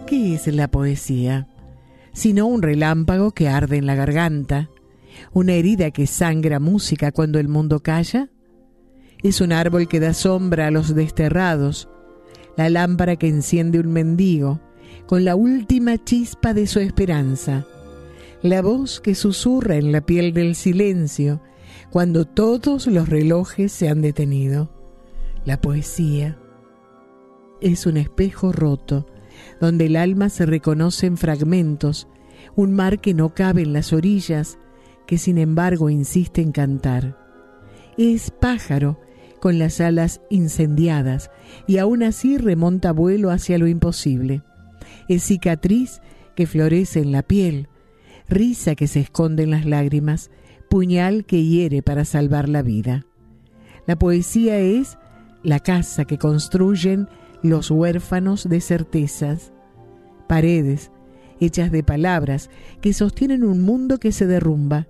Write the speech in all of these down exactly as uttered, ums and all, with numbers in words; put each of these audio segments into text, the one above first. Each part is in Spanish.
¿Qué es la poesía? Sino un relámpago que arde en la garganta, una herida que sangra música cuando el mundo calla. Es un árbol que da sombra a los desterrados, la lámpara que enciende un mendigo con la última chispa de su esperanza, la voz que susurra en la piel del silencio cuando todos los relojes se han detenido. La poesía es un espejo roto donde el alma se reconoce en fragmentos, un mar que no cabe en las orillas, que sin embargo insiste en cantar. Es pájaro con las alas incendiadas y aún así remonta vuelo hacia lo imposible. Es cicatriz que florece en la piel, risa que se esconde en las lágrimas, puñal que hiere para salvar la vida. La poesía es la casa que construyen los huérfanos de certezas, paredes hechas de palabras que sostienen un mundo que se derrumba.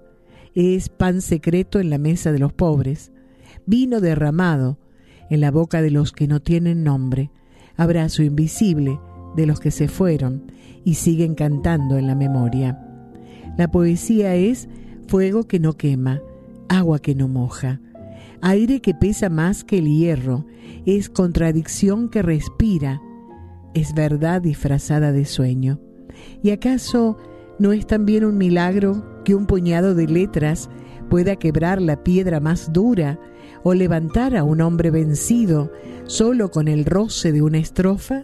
Es pan secreto en la mesa de los pobres, vino derramado en la boca de los que no tienen nombre, abrazo invisible de los que se fueron y siguen cantando en la memoria. La poesía es fuego que no quema, agua que no moja, aire que pesa más que el hierro, es contradicción que respira, es verdad disfrazada de sueño. ¿Y acaso no es también un milagro que un puñado de letras pueda quebrar la piedra más dura o levantar a un hombre vencido solo con el roce de una estrofa?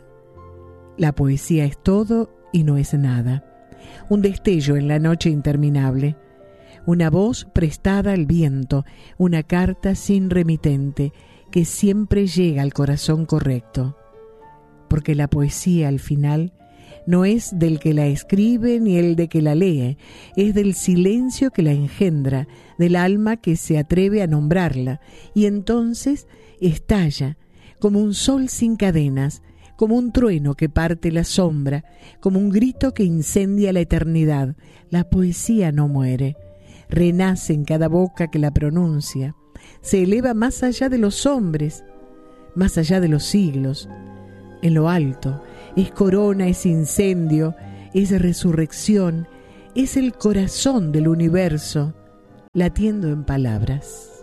La poesía es todo y no es nada, un destello en la noche interminable, una voz prestada al viento, una carta sin remitente que siempre llega al corazón correcto. Porque la poesía al final no es del que la escribe ni el de que la lee, es del silencio que la engendra, del alma que se atreve a nombrarla, y entonces estalla como un sol sin cadenas, como un trueno que parte la sombra, como un grito que incendia la eternidad. La poesía no muere, renace en cada boca que la pronuncia, se eleva más allá de los hombres, más allá de los siglos, en lo alto, es corona, es incendio, es resurrección, es el corazón del universo, latiendo en palabras.